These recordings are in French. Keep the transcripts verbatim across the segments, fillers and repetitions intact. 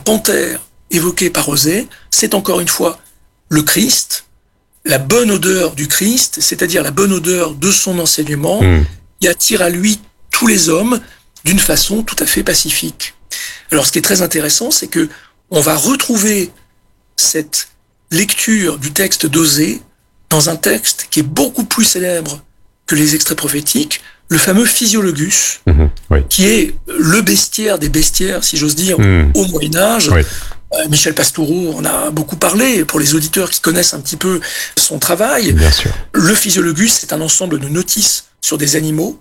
panthère évoquée par Osée, c'est encore une fois le Christ, la bonne odeur du Christ, c'est-à-dire la bonne odeur de son enseignement, mmh. qui attire à lui tous les hommes d'une façon tout à fait pacifique. Alors, ce qui est très intéressant, c'est que on va retrouver cette lecture du texte d'Osée dans un texte qui est beaucoup plus célèbre que les extraits prophétiques, le fameux Physiologus, mmh, oui. qui est le bestiaire des bestiaires, si j'ose dire, mmh. au Moyen-Âge. Oui. Euh, Michel Pastoureau en a beaucoup parlé, pour les auditeurs qui connaissent un petit peu son travail. Bien sûr. Le Physiologus, c'est un ensemble de notices sur des animaux,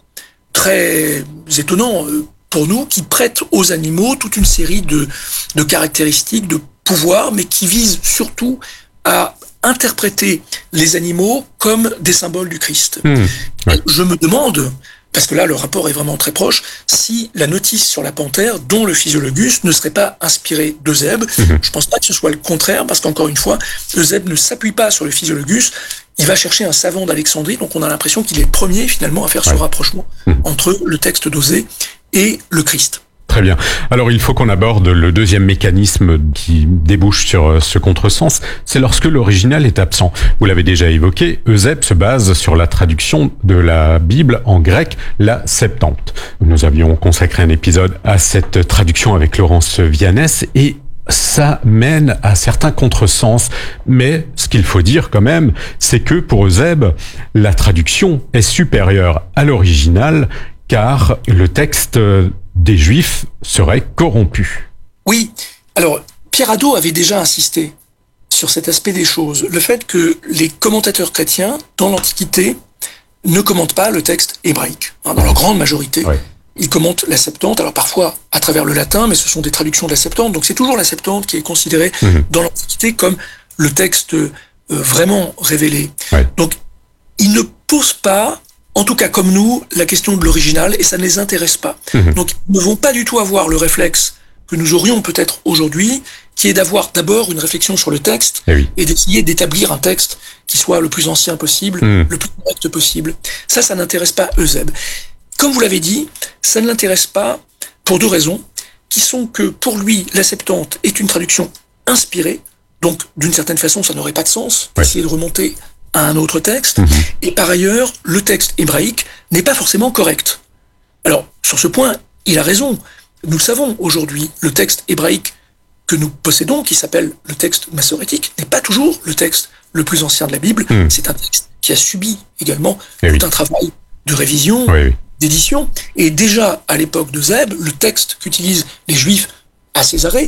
très étonnant pour nous, qui prêtent aux animaux toute une série de, de caractéristiques, de pouvoirs, mais qui visent surtout à interpréter les animaux comme des symboles du Christ. Mmh, ouais. Je me demande, parce que là le rapport est vraiment très proche, si la notice sur la panthère, dont le Physiologus, ne serait pas inspirée d'Eusèbe. Mmh. Je pense pas que ce soit le contraire, parce qu'encore une fois, Eusèbe ne s'appuie pas sur le Physiologus, il va chercher un savant d'Alexandrie, donc on a l'impression qu'il est le premier finalement à faire ouais. ce rapprochement mmh. entre le texte d'Osée et le Christ. Très bien. Alors, il faut qu'on aborde le deuxième mécanisme qui débouche sur ce contresens. C'est lorsque l'original est absent. Vous l'avez déjà évoqué, Eusèbe se base sur la traduction de la Bible en grec, la Septante. Nous avions consacré un épisode à cette traduction avec Laurence Vianès et ça mène à certains contresens. Mais ce qu'il faut dire quand même, c'est que pour Eusèbe, la traduction est supérieure à l'original car le texte des Juifs serait corrompu. Oui, alors Pierre Hadot avait déjà insisté sur cet aspect des choses. Le fait que les commentateurs chrétiens, dans l'Antiquité, ne commentent pas le texte hébraïque. Dans leur grande majorité, ouais. ils commentent la Septante, alors parfois à travers le latin, mais ce sont des traductions de la Septante, donc c'est toujours la Septante qui est considérée mmh. dans l'Antiquité comme le texte euh, vraiment révélé. Ouais. Donc, ils ne posent pas, en tout cas comme nous, la question de l'original, et ça ne les intéresse pas. Mmh. Donc, ils ne vont pas du tout avoir le réflexe que nous aurions peut-être aujourd'hui, qui est d'avoir d'abord une réflexion sur le texte, eh oui. et d'essayer d'établir un texte qui soit le plus ancien possible, mmh. le plus correct possible. Ça, ça n'intéresse pas Eusèbe. Comme vous l'avez dit, ça ne l'intéresse pas pour deux raisons, qui sont que pour lui, la Septante est une traduction inspirée, donc d'une certaine façon, ça n'aurait pas de sens d'essayer ouais. de remonter à un autre texte, mmh. et par ailleurs, le texte hébraïque n'est pas forcément correct. Alors, sur ce point, il a raison. Nous savons aujourd'hui, le texte hébraïque que nous possédons, qui s'appelle le texte massorétique, n'est pas toujours le texte le plus ancien de la Bible. Mmh. C'est un texte qui a subi également et tout oui. un travail de révision, oui, oui. d'édition. Et déjà, à l'époque d'Eusèbe, le texte qu'utilisent les Juifs à Césarée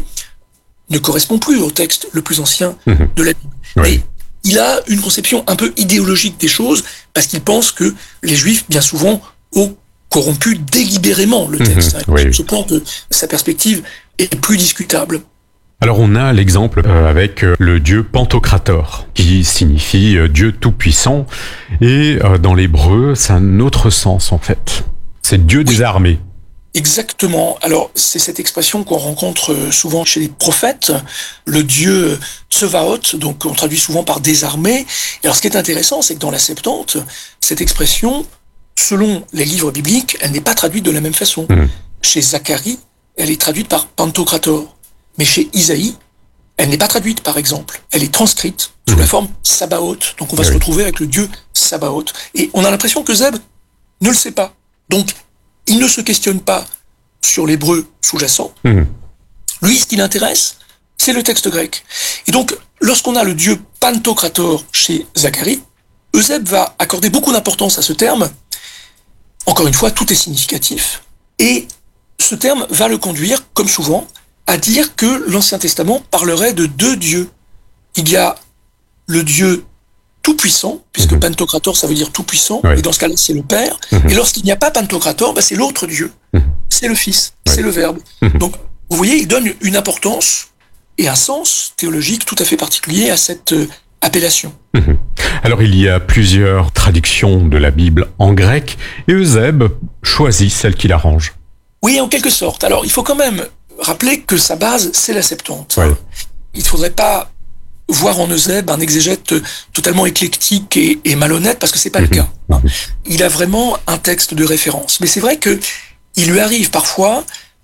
ne correspond plus au texte le plus ancien mmh. de la Bible. Oui. Et il a une conception un peu idéologique des choses, parce qu'il pense que les Juifs, bien souvent, ont corrompu délibérément le texte. Mmh. Oui. Je pense que sa perspective est plus discutable. Alors on a l'exemple euh, avec euh, le dieu Pantocrator, qui signifie euh, Dieu tout-puissant, et euh, dans l'hébreu, c'est un autre sens en fait. C'est Dieu des oui. armées. Exactement. Alors, c'est cette expression qu'on rencontre souvent chez les prophètes, le dieu Tsevaot, donc on traduit souvent par des armées. Et alors, ce qui est intéressant, c'est que dans la Septante, cette expression, selon les livres bibliques, elle n'est pas traduite de la même façon. Mmh. Chez Zacharie, elle est traduite par Pantocrator. Mais chez Isaïe, elle n'est pas traduite, par exemple. Elle est transcrite sous mmh. la forme Sabaoth. Donc, on va oui. se retrouver avec le dieu Sabaoth. Et on a l'impression que Eusèbe ne le sait pas. Donc, il ne se questionne pas sur l'hébreu sous-jacent. Mmh. Lui, ce qui l'intéresse, c'est le texte grec. Et donc, lorsqu'on a le dieu Pantocrator chez Zacharie, Eusèbe va accorder beaucoup d'importance à ce terme. Encore une fois, tout est significatif. Et ce terme va le conduire, comme souvent, à dire que l'Ancien Testament parlerait de deux dieux. Il y a le Dieu tout-puissant, puisque mmh. Pantocrator, ça veut dire tout-puissant, oui. et dans ce cas-là, c'est le Père. Mmh. Et lorsqu'il n'y a pas Pantocrator, bah, c'est l'autre Dieu. Mmh. C'est le Fils, oui. c'est le Verbe. Mmh. Donc, vous voyez, il donne une importance et un sens théologique tout à fait particulier à cette euh, appellation. Mmh. Alors, il y a plusieurs traductions de la Bible en grec, et Eusèbe choisit celle qui l'arrange. Oui, en quelque sorte. Alors, il faut quand même rappeler que sa base, c'est la Septante. Oui. Il ne faudrait pas voir en Eusèbe un exégète totalement éclectique et, et malhonnête, parce que c'est pas mmh. le cas. Hein. Il a vraiment un texte de référence. Mais c'est vrai que il lui arrive parfois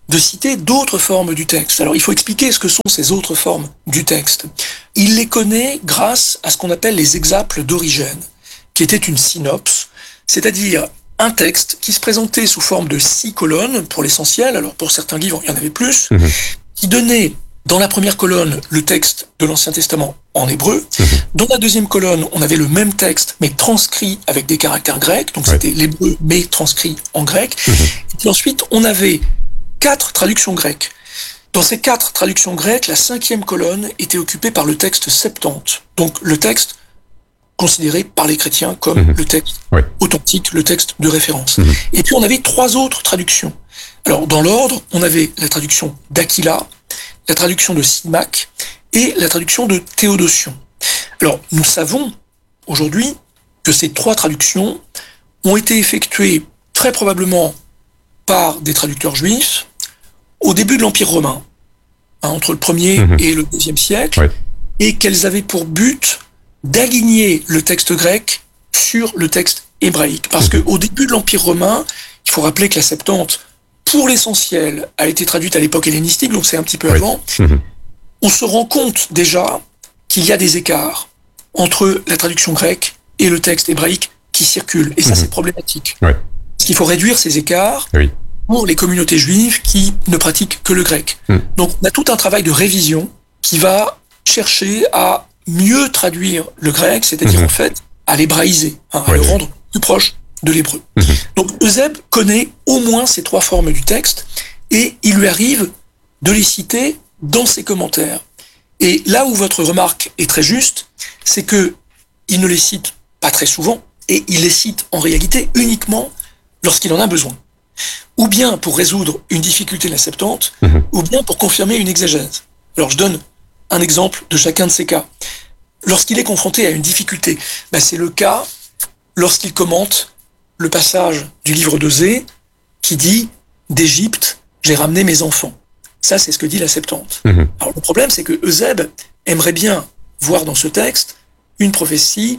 de citer d'autres formes du texte. Alors, il faut expliquer ce que sont ces autres formes du texte. Il les connaît grâce à ce qu'on appelle les exaples d'Origène, qui était une synopse, c'est-à-dire un texte qui se présentait sous forme de six colonnes, pour l'essentiel, alors pour certains livres, il y en avait plus, mmh. qui donnait dans la première colonne le texte de l'Ancien Testament en hébreu. Mmh. Dans la deuxième colonne, on avait le même texte, mais transcrit avec des caractères grecs, donc ouais. c'était l'hébreu, mais transcrit en grec. Mmh. Et puis ensuite, on avait quatre traductions grecques. Dans ces quatre traductions grecques, la cinquième colonne était occupée par le texte Septante, donc le texte considéré par les chrétiens comme mmh. le texte ouais. authentique, le texte de référence. Mmh. Et puis on avait trois autres traductions. Alors dans l'ordre, on avait la traduction d'Aquila, la traduction de Symmach et la traduction de Théodotion. Alors nous savons aujourd'hui que ces trois traductions ont été effectuées très probablement par des traducteurs juifs au début de l'Empire romain, hein, entre le premier mmh. et le deuxième siècle, ouais. et qu'elles avaient pour but d'aligner le texte grec sur le texte hébraïque. Parce mmh. qu'au début de l'Empire romain, il faut rappeler que la Septante, pour l'essentiel, a été traduite à l'époque hellénistique, donc c'est un petit peu oui. avant. Mmh. On se rend compte déjà qu'il y a des écarts entre la traduction grecque et le texte hébraïque qui circulent. Et ça, mmh. c'est problématique. Oui. Parce qu'il faut réduire ces écarts oui. pour les communautés juives qui ne pratiquent que le grec. Mmh. Donc, on a tout un travail de révision qui va chercher à mieux traduire le grec, c'est-à-dire mmh. en fait à l'hébraïser, hein, oui, à le rendre plus proche de l'hébreu. Mmh. Donc Eusèbe connaît au moins ces trois formes du texte et il lui arrive de les citer dans ses commentaires. Et là où votre remarque est très juste, c'est que il ne les cite pas très souvent et il les cite en réalité uniquement lorsqu'il en a besoin. Ou bien pour résoudre une difficulté de la Septante, mmh. ou bien pour confirmer une exégèse. Alors je donne un exemple de chacun de ces cas. Lorsqu'il est confronté à une difficulté, ben c'est le cas lorsqu'il commente le passage du livre d'Osée qui dit « d'Égypte, j'ai ramené mes enfants ». Ça, c'est ce que dit la Septante. Mmh. Alors le problème, c'est que Eusèbe aimerait bien voir dans ce texte une prophétie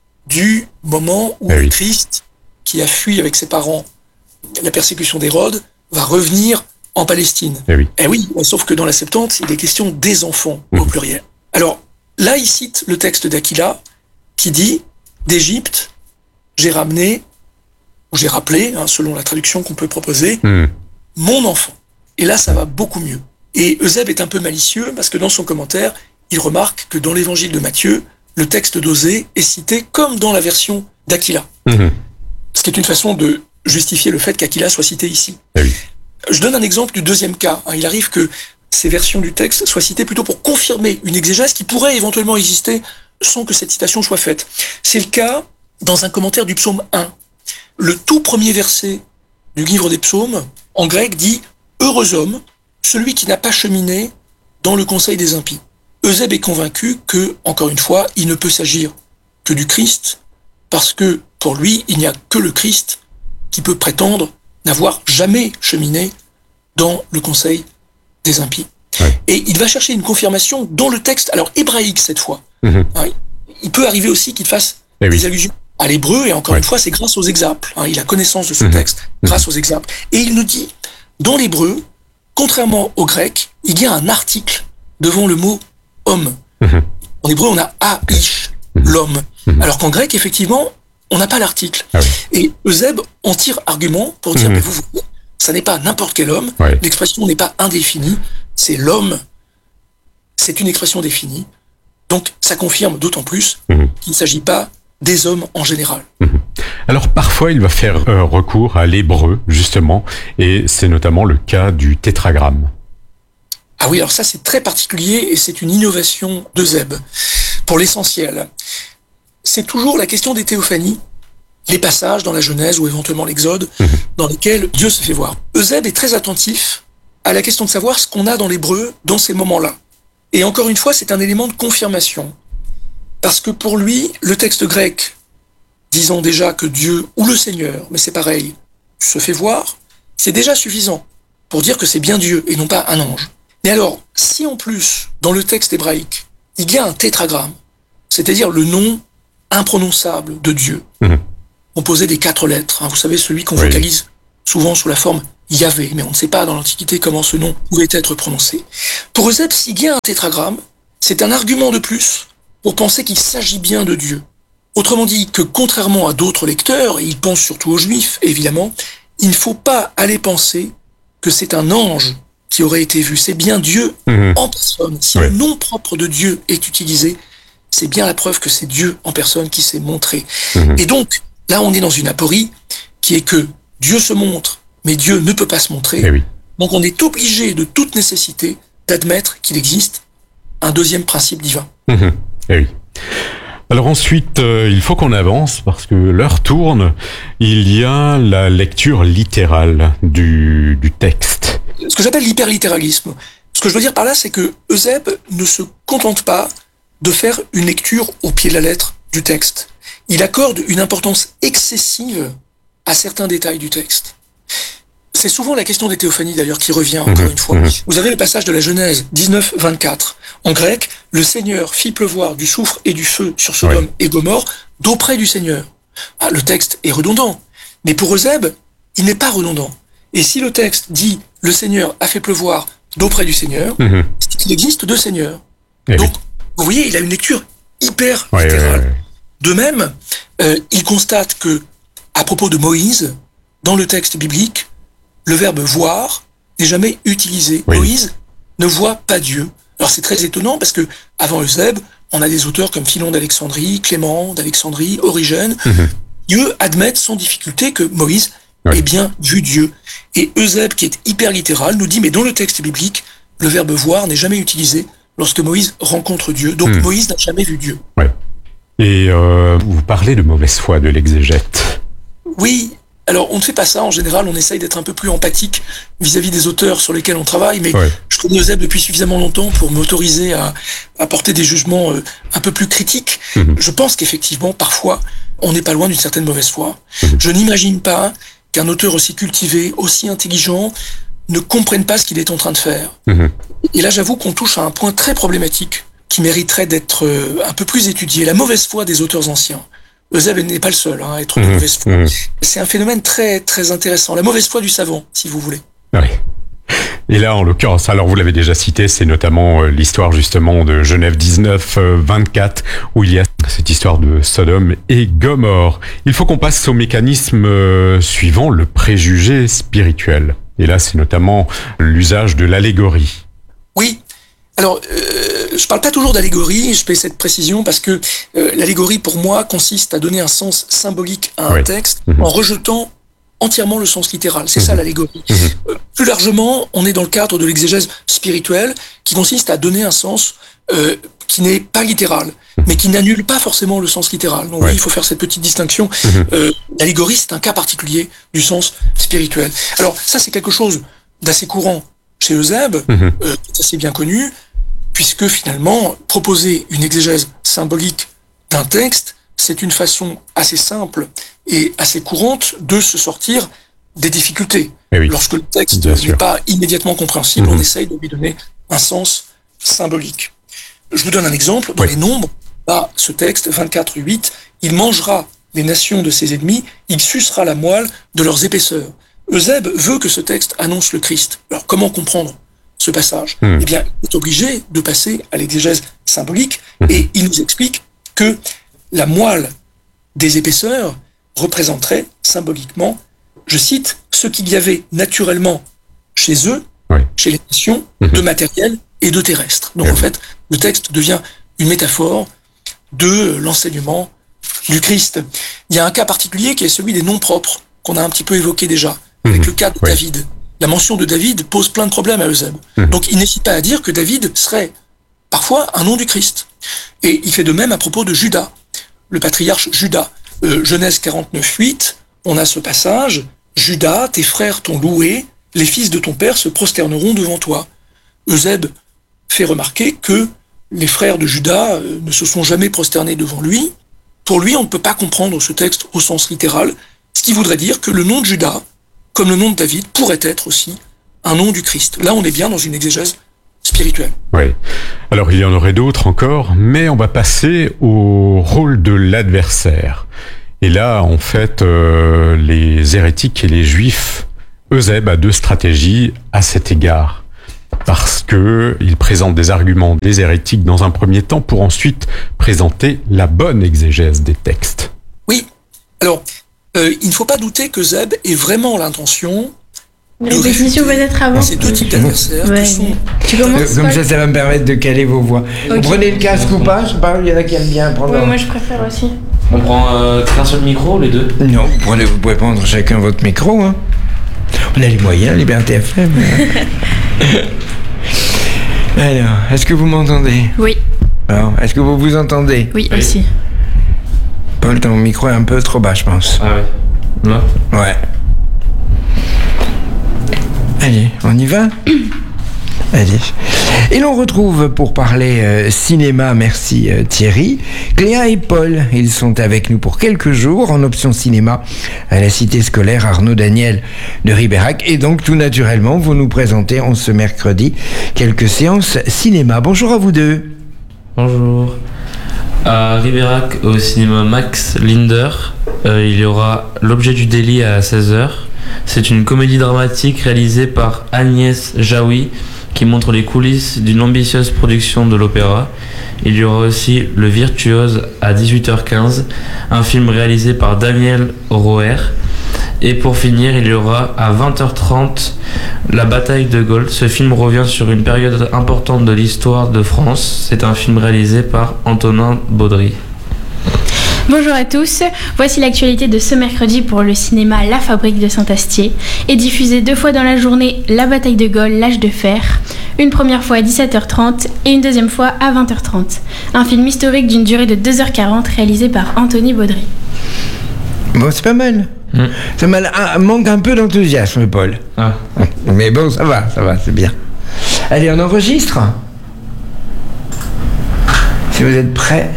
du moment où ah oui. le Christ, qui a fui avec ses parents la persécution d'Hérode, va revenir en Palestine. Eh oui. Eh oui, sauf que dans la Septante, il est question des enfants mmh. au pluriel. Alors, là, il cite le texte d'Aquila qui dit « d'Égypte, j'ai ramené, ou j'ai rappelé, hein, selon la traduction qu'on peut proposer, mmh. mon enfant ». Et là, ça va beaucoup mieux. Et Eusèbe est un peu malicieux parce que dans son commentaire, il remarque que dans l'évangile de Matthieu, le texte d'Osée est cité comme dans la version d'Aquila. Mmh. Ce qui est une façon de justifier le fait qu'Aquila soit cité ici. Eh oui. Je donne un exemple du deuxième cas. Il arrive que ces versions du texte soient citées plutôt pour confirmer une exégèse qui pourrait éventuellement exister sans que cette citation soit faite. C'est le cas dans un commentaire du psaume un. Le tout premier verset du livre des psaumes, en grec, dit « Heureux homme, celui qui n'a pas cheminé dans le conseil des impies ». Eusèbe est convaincu que, encore une fois, il ne peut s'agir que du Christ, parce que pour lui, il n'y a que le Christ qui peut prétendre n'avoir jamais cheminé dans le conseil des impies. Ouais. Et il va chercher une confirmation dans le texte, alors hébraïque cette fois. Mmh. Hein, il peut arriver aussi qu'il fasse eh des oui. allusions à l'hébreu, et encore ouais. une fois, c'est grâce aux exaples. Hein, il a connaissance de ce mmh. texte grâce mmh. aux exaples. Et il nous dit, dans l'hébreu, contrairement au grec, il y a un article devant le mot « homme mmh. ». En hébreu, on a « haïsh mmh. », l'homme. Mmh. Alors qu'en grec, effectivement, on n'a pas l'article. Ah oui. Et Eusèbe en tire argument pour dire, mmh. mais vous, vous, ça n'est pas n'importe quel homme, ouais. l'expression n'est pas indéfinie, c'est l'homme, c'est une expression définie. Donc ça confirme d'autant plus mmh. qu'il ne s'agit pas des hommes en général. Mmh. Alors parfois il va faire euh, recours à l'hébreu, justement, et c'est notamment le cas du tétragramme. Ah oui, alors ça c'est très particulier et c'est une innovation d'Eusèbe. Pour l'essentiel, c'est toujours la question des théophanies, les passages dans la Genèse ou éventuellement l'Exode, mmh. dans lesquels Dieu se fait voir. Eusèbe est très attentif à la question de savoir ce qu'on a dans l'hébreu dans ces moments-là. Et encore une fois, c'est un élément de confirmation. Parce que pour lui, le texte grec, disant déjà que Dieu, ou le Seigneur, mais c'est pareil, se fait voir, c'est déjà suffisant pour dire que c'est bien Dieu et non pas un ange. Mais alors, si en plus, dans le texte hébraïque, il y a un tétragramme, c'est-à-dire le nom imprononçable de Dieu, mmh. composé des quatre lettres, hein, vous savez, celui qu'on oui. vocalise souvent sous la forme Yahvé, mais on ne sait pas dans l'Antiquité comment ce nom pouvait être prononcé. Pour Eusèbe, s'il y a un tétragramme, c'est un argument de plus pour penser qu'il s'agit bien de Dieu. Autrement dit, que contrairement à d'autres lecteurs, et il pense surtout aux Juifs, évidemment, il ne faut pas aller penser que c'est un ange qui aurait été vu. C'est bien Dieu mmh. en personne. Si oui. le nom propre de Dieu est utilisé, c'est bien la preuve que c'est Dieu en personne qui s'est montré. Mmh. Et donc, là, on est dans une aporie qui est que Dieu se montre, mais Dieu ne peut pas se montrer. Eh oui. Donc, on est obligé de toute nécessité d'admettre qu'il existe un deuxième principe divin. Mmh. Eh oui. Alors ensuite, euh, il faut qu'on avance parce que l'heure tourne. Il y a la lecture littérale du, du texte. Ce que j'appelle l'hyperlittéralisme. Ce que je veux dire par là, c'est que Eusèbe ne se contente pas de faire une lecture au pied de la lettre du texte. Il accorde une importance excessive à certains détails du texte. C'est souvent la question des théophanies d'ailleurs qui revient encore mmh, une fois. Mmh. Vous avez le passage de la Genèse dix-neuf vingt-quatre. En grec, le Seigneur fit pleuvoir du soufre et du feu sur Sodome oui. et Gomorrhe d'auprès du Seigneur. Ah, le texte est redondant. Mais pour Eusèbe, il n'est pas redondant. Et si le texte dit « le Seigneur a fait pleuvoir d'auprès du Seigneur mmh. », c'est qu'il existe deux Seigneurs. Et donc, oui. vous voyez, il a une lecture hyper ouais, littérale. Ouais, ouais. De même, euh, il constate que, à propos de Moïse, dans le texte biblique, le verbe voir n'est jamais utilisé. Oui. Moïse ne voit pas Dieu. Alors c'est très étonnant parce que avant Eusèbe, on a des auteurs comme Philon d'Alexandrie, Clément d'Alexandrie, Origène, mm-hmm. qui eux admettent sans difficulté que Moïse oui. ait bien vu Dieu. Et Eusèbe, qui est hyper littéral, nous dit mais dans le texte biblique, le verbe voir n'est jamais utilisé lorsque Moïse rencontre Dieu. Donc mm. Moïse n'a jamais vu Dieu. Oui. Et euh, vous parlez de mauvaise foi de l'exégète. Oui. Alors, on ne fait pas ça. En général, on essaye d'être un peu plus empathique vis-à-vis des auteurs sur lesquels on travaille, mais ouais. je connais Eusèbe depuis suffisamment longtemps pour m'autoriser à, à porter des jugements euh, un peu plus critiques. Mmh. Je pense qu'effectivement, parfois, on n'est pas loin d'une certaine mauvaise foi. Mmh. Je n'imagine pas qu'un auteur aussi cultivé, aussi intelligent, ne comprenne pas ce qu'il est en train de faire. Mmh. Et là, j'avoue qu'on touche à un point très problématique qui mériterait d'être euh, un peu plus étudié. La mauvaise foi des auteurs anciens. Eusèbe n'est pas le seul hein, à être de mmh, mauvaise foi. Mmh. C'est un phénomène très très intéressant. La mauvaise foi du savant, si vous voulez. Oui. Et là, en l'occurrence, alors vous l'avez déjà cité, c'est notamment euh, l'histoire justement de Genève dix-neuf vingt-quatre, où il y a cette histoire de Sodome et Gomorrhe. Il faut qu'on passe au mécanisme euh, suivant, le préjugé spirituel. Et là, c'est notamment l'usage de l'allégorie. Oui. Alors, euh, je parle pas toujours d'allégorie, je fais cette précision parce que euh, l'allégorie, pour moi, consiste à donner un sens symbolique à un oui. texte mmh. en rejetant entièrement le sens littéral. C'est mmh. ça l'allégorie. Mmh. Euh, plus largement, on est dans le cadre de l'exégèse spirituelle qui consiste à donner un sens euh, qui n'est pas littéral, mmh. mais qui n'annule pas forcément le sens littéral. Donc ouais. oui, il faut faire cette petite distinction. Mmh. Euh, l'allégorie, c'est un cas particulier du sens spirituel. Alors, ça, c'est quelque chose d'assez courant chez Eusèbe, mmh. euh, qui est assez bien connu, puisque finalement, proposer une exégèse symbolique d'un texte, c'est une façon assez simple et assez courante de se sortir des difficultés. Oui, lorsque le texte n'est pas immédiatement compréhensible, mmh. on essaye de lui donner un sens symbolique. Je vous donne un exemple. Dans oui. les Nombres, là, ce texte, vingt-quatre huit, « Il mangera les nations de ses ennemis, il sucera la moelle de leurs épaisseurs ». Eusèbe veut que ce texte annonce le Christ. Alors, comment comprendre ce passage, mmh. eh bien, il est obligé de passer à l'exégèse symbolique mmh. et il nous explique que la moelle des épaisseurs représenterait symboliquement, je cite, ce qu'il y avait naturellement chez eux, oui. chez les nations, mmh. de matériel et de terrestre. Donc, mmh. en fait, le texte devient une métaphore de l'enseignement du Christ. Il y a un cas particulier qui est celui des noms propres, qu'on a un petit peu évoqué déjà, mmh. avec le cas de oui. David. La mention de David pose plein de problèmes à Eusèbe. Mmh. Donc il n'hésite pas à dire que David serait parfois un nom du Christ. Et il fait de même à propos de Judas, le patriarche Judas. Euh, Genèse quarante-neuf huit, on a ce passage, « Judas, tes frères t'ont loué, les fils de ton père se prosterneront devant toi. » Eusèbe fait remarquer que les frères de Judas euh, ne se sont jamais prosternés devant lui. Pour lui, on ne peut pas comprendre ce texte au sens littéral, ce qui voudrait dire que le nom de Judas, comme le nom de David, pourrait être aussi un nom du Christ. Là, on est bien dans une exégèse spirituelle. Oui. Alors, il y en aurait d'autres encore, mais on va passer au rôle de l'adversaire. Et là, en fait, euh, les hérétiques et les juifs Eusèbe a deux stratégies à cet égard. Parce que il présente des arguments des hérétiques dans un premier temps pour ensuite présenter la bonne exégèse des textes. Oui. Alors, euh, il ne faut pas douter que Eusèbe ait vraiment l'intention de répétition peut-être avant. Ces deux types d'adversaires Ouais. qui sont... Tu commences Comme ça, ça va me permettre de caler vos voix. Ok. Vous prenez le casque ou pas? Je sais pas, il y en a qui aiment bien prendre. Ouais, moi je préfère aussi. On prend euh, qu'un seul micro, les deux? Non, vous, prenez, vous pouvez prendre chacun votre micro. Hein. On a les moyens, Liberté F M. Alors, est-ce que vous m'entendez? Oui, Alors, est-ce que vous vous entendez? oui, Oui. aussi. Paul, ton micro est un peu trop bas, je pense. Ah ouais. Là? Ouais. Allez, on y va? Allez. Et l'on retrouve pour parler euh, cinéma, merci euh, Thierry, Cléa et Paul. Ils sont avec nous pour quelques jours en option cinéma à la cité scolaire Arnaud Daniel de Ribérac. Et donc, tout naturellement, vous nous présentez en ce mercredi quelques séances cinéma. Bonjour à vous deux. Bonjour. À Ribérac, au cinéma Max Linder, euh, il y aura L'objet du délit à seize heures. C'est une comédie dramatique réalisée par Agnès Jaoui qui montre les coulisses d'une ambitieuse production de l'opéra. Il y aura aussi Le Virtuose à dix-huit heures quinze, un film réalisé par Daniel Roher. Et pour finir, il y aura à vingt heures trente La bataille de Gaulle. Ce film revient sur une période importante de l'histoire de France. C'est un film réalisé par Antonin Baudry. Bonjour à tous, voici l'actualité de ce mercredi pour le cinéma La Fabrique de Saint-Astier. Est diffusé deux fois dans la journée La bataille de Gaulle, l'âge de fer, une première fois à dix-sept heures trente et une deuxième fois à vingt heures trente. Un film historique d'une durée de deux heures quarante réalisé par Anthony Baudry. Bon, c'est pas mal. Mm. C'est mal. Ah, manque un peu d'enthousiasme, Paul. Ah. Mais bon, ça va, ça va, c'est bien. Allez, on enregistre. Si vous êtes prêts.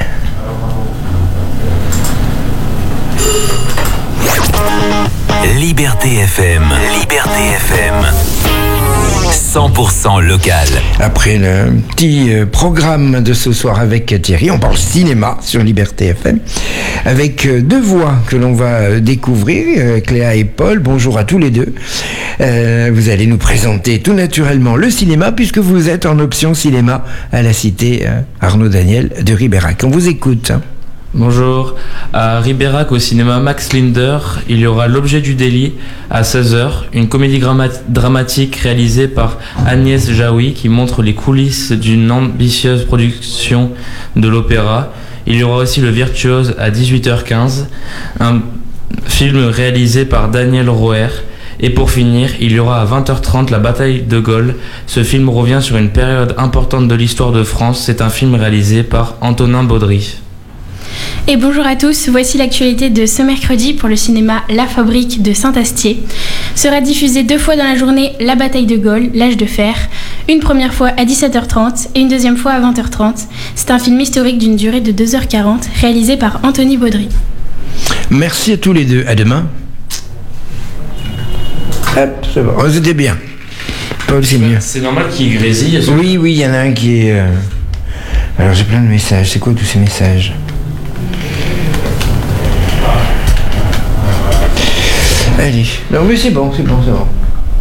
Liberté F M. Liberté F M. cent pour cent local. Après le petit euh, programme de ce soir avec Thierry, on parle cinéma sur Liberté F M, avec euh, deux voix que l'on va euh, découvrir, euh, Cléa et Paul. Bonjour à tous les deux. Euh, vous allez nous présenter tout naturellement le cinéma, puisque vous êtes en option cinéma à la cité euh, Arnaud Daniel de Ribérac. On vous écoute. Bonjour. À Ribérac, au cinéma Max Linder, il y aura L'objet du délit à seize heures, une comédie gramma- dramatique réalisée par Agnès Jaoui qui montre les coulisses d'une ambitieuse production de l'opéra. Il y aura aussi Le Virtuose à dix-huit heures quinze, un film réalisé par Daniel Roher. Et pour finir, il y aura à vingt heures trente La bataille de Gaulle. Ce film revient sur une période importante de l'histoire de France. C'est un film réalisé par Antonin Baudry. Et bonjour à tous, voici l'actualité de ce mercredi pour le cinéma La Fabrique de Saint-Astier. Sera diffusé deux fois dans la journée La bataille de Gaulle, l'âge de fer, une première fois à dix-sept heures trente et une deuxième fois à vingt heures trente. C'est un film historique d'une durée de deux heures quarante, réalisé par Anthony Baudry. Merci à tous les deux. À demain. Hop, c'est bon. Oh, c'était bien. Paul, c'est mieux. C'est normal qu'il grésille. Oui, oui, il y en a un qui est... euh, Alors, j'ai plein de messages. C'est quoi tous ces messages? Allez. Non, mais c'est bon, c'est bon, c'est bon.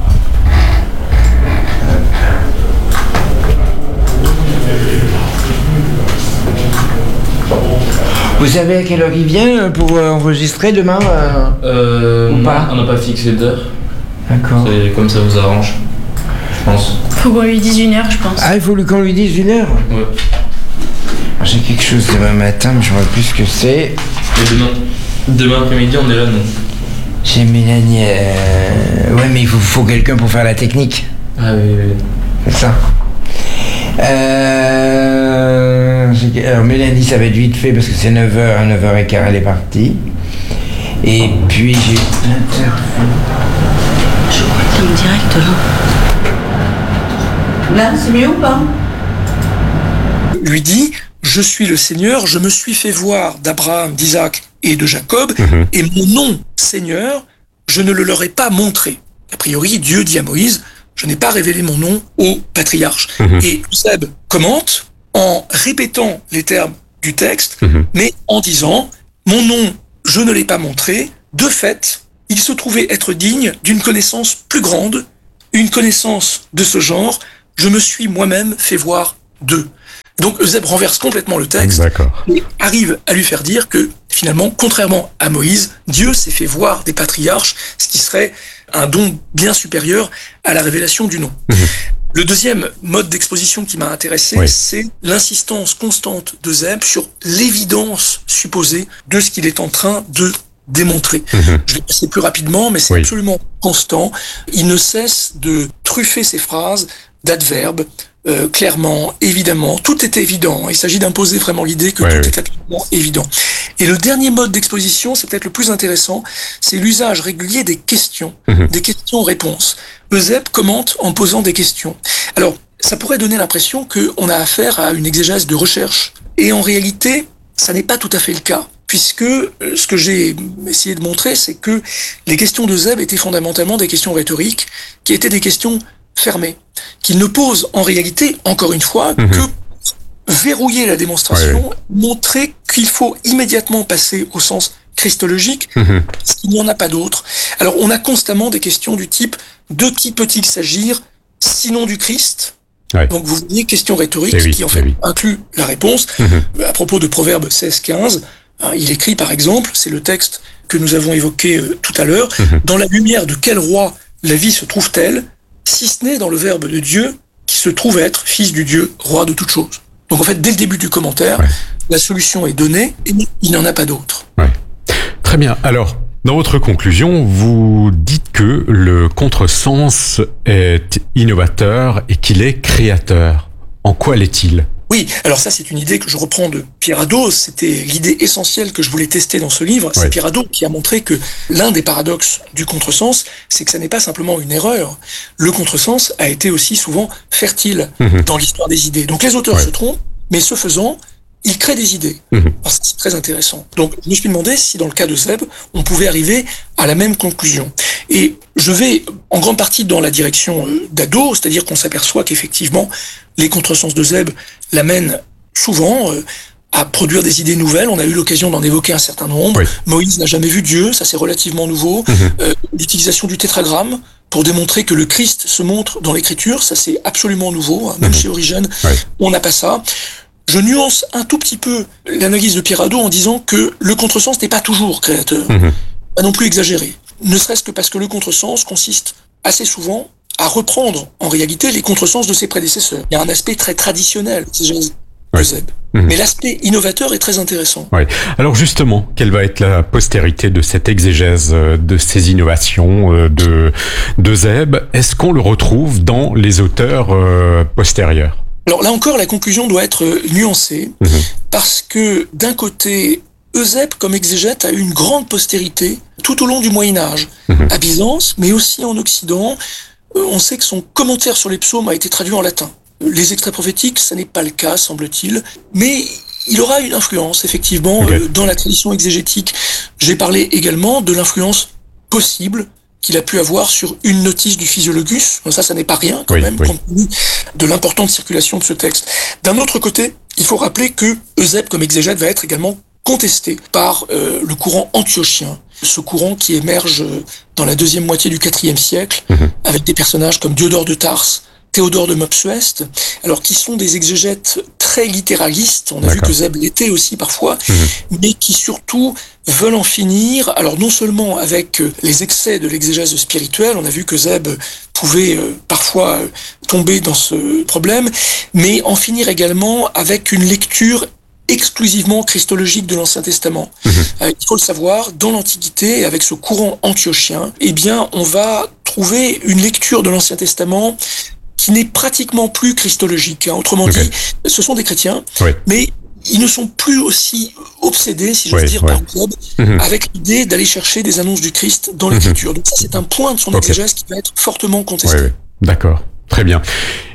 Vous savez à quelle heure il vient pour euh, enregistrer demain euh Euh, Ou non, pas on n'a pas fixé d'heure. D'accord. C'est comme ça vous arrange, je pense. Faut qu'on lui dise une heure, je pense. Ah, il faut lui- qu'on lui dise une heure. Ouais. J'ai quelque chose demain matin, mais je vois plus ce que c'est. Et demain, demain après-midi, on est là, nous. J'ai Mélanie. euh, Ouais, mais il faut, faut quelqu'un pour faire la technique. Ah oui, oui, oui. C'est ça. Euh... j'ai- Alors, Mélanie, ça va être vite fait parce que c'est neuf heures. À neuf heures quinze, elle est partie. Et puis, j'ai l'interview. Je crois que t'es en direct là. Là, c'est mieux ou pas? lui dit « Je suis le Seigneur, je me suis fait voir d'Abraham, d'Isaac et de Jacob, Mhm. et mon nom, Seigneur, je ne le leur ai pas montré. » A priori, Dieu dit à Moïse « Je n'ai pas révélé mon nom aux patriarches. Mhm. Et Eusèbe commente en répétant les termes du texte, Mhm. mais en disant « Mon nom, je ne l'ai pas montré. De fait, il se trouvait être digne d'une connaissance plus grande, une connaissance de ce genre, je me suis moi-même fait voir d'eux. Donc Eusèbe renverse complètement le texte D'accord. et arrive à lui faire dire que finalement, contrairement à Moïse, Dieu s'est fait voir des patriarches, ce qui serait un don bien supérieur à la révélation du nom. Mmh. Le deuxième mode d'exposition qui m'a intéressé, oui. c'est l'insistance constante d'Eusèbe sur l'évidence supposée de ce qu'il est en train de démontrer. Mmh. Je vais passer plus rapidement, mais c'est oui. absolument constant. Il ne cesse de truffer ses phrases d'adverbes, euh, clairement, évidemment, tout est évident. Il s'agit d'imposer vraiment l'idée que ouais, tout oui. est absolument évident. Et le dernier mode d'exposition, c'est peut-être le plus intéressant, c'est l'usage régulier des questions, mmh. des questions-réponses. Eusèbe commente en posant des questions. Alors, ça pourrait donner l'impression qu'on a affaire à une exégèse de recherche. Et en réalité, ça n'est pas tout à fait le cas. Puisque ce que j'ai essayé de montrer, c'est que les questions d'Eusèbe étaient fondamentalement des questions rhétoriques, qui étaient des questions fermées, qu'il ne pose en réalité, encore une fois, mmh. que verrouiller la démonstration, ouais, ouais. montrer qu'il faut immédiatement passer au sens christologique, mmh. parce qu'il n'y en a pas d'autre. Alors on a constamment des questions du type « de qui peut-il s'agir, sinon du Christ ?» Ouais. Donc vous voyez, question rhétorique oui, qui en fait oui. inclut la réponse. Mmh. À propos de Proverbe seize quinze, il écrit par exemple, c'est le texte que nous avons évoqué euh, tout à l'heure, mmh. dans la lumière de quel roi la vie se trouve-t-elle, si ce n'est dans le Verbe de Dieu qui se trouve être fils du Dieu, roi de toutes choses. Donc en fait, dès le début du commentaire, ouais. la solution est donnée et il n'y en a pas d'autre. Ouais. Très bien. Alors, dans votre conclusion, vous dites que le contresens est innovateur et qu'il est créateur. En quoi l'est-il ? Oui, alors ça c'est une idée que je reprends de Pierre Hadot, c'était l'idée essentielle que je voulais tester dans ce livre, c'est ouais. Pierre Hadot qui a montré que l'un des paradoxes du contresens, c'est que ça n'est pas simplement une erreur, le contresens a été aussi souvent fertile mmh. dans l'histoire des idées. Donc les auteurs ouais. se trompent, mais ce faisant, ils créent des idées. Mmh. Alors, c'est très intéressant. Donc je me suis demandé si dans le cas d'Eusèbe, on pouvait arriver à la même conclusion. Et je vais en grande partie dans la direction d'Hadot, c'est-à-dire qu'on s'aperçoit qu'effectivement, les contresens d'Eusèbe l'amènent souvent euh, à produire des idées nouvelles. On a eu l'occasion d'en évoquer un certain nombre. Oui. Moïse n'a jamais vu Dieu, ça c'est relativement nouveau. Mmh. Euh, l'utilisation du tétragramme pour démontrer que le Christ se montre dans l'Écriture, ça c'est absolument nouveau. Hein. Même mmh. chez Origène, oui. on n'a pas ça. Je nuance un tout petit peu l'analyse de Pierre Hadot en disant que le contresens n'est pas toujours créateur. Mmh. Pas non plus exagéré. Ne serait-ce que parce que le contresens consiste assez souvent à reprendre en réalité les contresens de ses prédécesseurs. Il y a un aspect très traditionnel, c'est Eusèbe. Mmh. Mais l'aspect innovateur est très intéressant. Oui. Alors justement, quelle va être la postérité de cette exégèse, de ces innovations de d'Eusèbe ? Est-ce qu'on le retrouve dans les auteurs euh, postérieurs ? Alors là encore, la conclusion doit être nuancée, mmh. parce que d'un côté, Eusèbe, comme exégète, a eu une grande postérité tout au long du Moyen-Âge, mmh. à Byzance, mais aussi en Occident. On sait que son commentaire sur les psaumes a été traduit en latin. Les extraits prophétiques, ça n'est pas le cas, semble-t-il, mais il aura une influence, effectivement, okay. euh, dans la tradition exégétique. J'ai parlé également de l'influence possible qu'il a pu avoir sur une notice du Physiologus. Ça, ça n'est pas rien, quand oui, même, oui. compte tenu de l'importante circulation de ce texte. D'un autre côté, il faut rappeler que Eusèbe, comme exégète, va être également contesté par euh, le courant antiochien, ce courant qui émerge dans la deuxième moitié du quatrième siècle, mmh. avec des personnages comme Diodore de Tarse, Théodore de Mopsueste, alors qui sont des exégètes très littéralistes, on a D'accord. vu que Eusèbe l'était aussi parfois, mmh. mais qui surtout veulent en finir, alors non seulement avec les excès de l'exégèse spirituelle, on a vu que Eusèbe pouvait euh, parfois euh, tomber dans ce problème, mais en finir également avec une lecture exclusivement christologique de l'Ancien Testament. Mmh. Euh, il faut le savoir, dans l'Antiquité, avec ce courant antiochien, eh bien, on va trouver une lecture de l'Ancien Testament qui n'est pratiquement plus christologique. Hein. Autrement okay. dit, ce sont des chrétiens, oui. mais ils ne sont plus aussi obsédés, si j'ose oui, dire, oui. par Eusèbe, mmh. avec l'idée d'aller chercher des annonces du Christ dans mmh. l'Écriture. Donc ça, c'est un point de son okay. exégèse qui va être fortement contesté. Oui, oui. D'accord, très bien.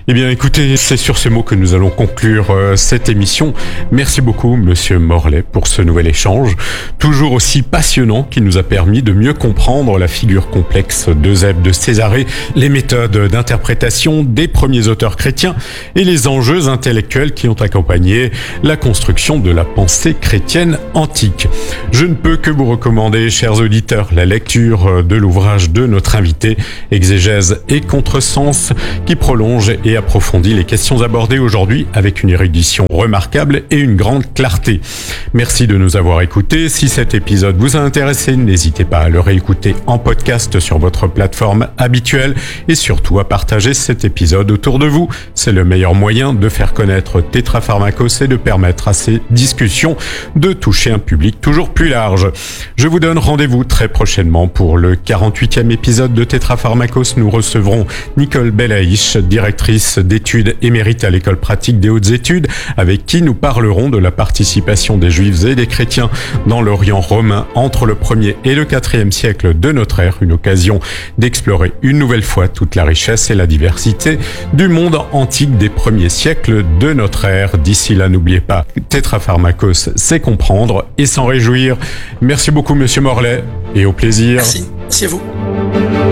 Eh bien, écoutez, c'est sur ces mots que nous allons conclure euh, cette émission. Merci beaucoup, Monsieur Morlet, pour ce nouvel échange, toujours aussi passionnant, qui nous a permis de mieux comprendre la figure complexe d'Eusèbe de Césarée, les méthodes d'interprétation des premiers auteurs chrétiens et les enjeux intellectuels qui ont accompagné la construction de la pensée chrétienne antique. Je ne peux que vous recommander, chers auditeurs, la lecture de l'ouvrage de notre invité, Exégèse et contresens, qui prolonge et approfondit les questions abordées aujourd'hui avec une érudition remarquable et une grande clarté. Merci de nous avoir écoutés. Si cet épisode vous a intéressé, n'hésitez pas à le réécouter en podcast sur votre plateforme habituelle et surtout à partager cet épisode autour de vous. C'est le meilleur moyen de faire connaître Tétrapharmakos et de permettre à ces discussions de toucher un public toujours plus large. Je vous donne rendez-vous très prochainement pour le quarante-huitième épisode de Tétrapharmakos. Nous recevrons Nicole Belaïch, directrice d'études émérite à l'école pratique des hautes études, avec qui nous parlerons de la participation des juifs et des chrétiens dans l'Orient romain entre le premier et le quatrième siècle de notre ère, une occasion d'explorer une nouvelle fois toute la richesse et la diversité du monde antique des premiers siècles de notre ère. D'ici là, n'oubliez pas, Tétrapharmakos, c'est comprendre et s'en réjouir. Merci beaucoup, Monsieur Morlet, et au plaisir. Merci, merci à vous.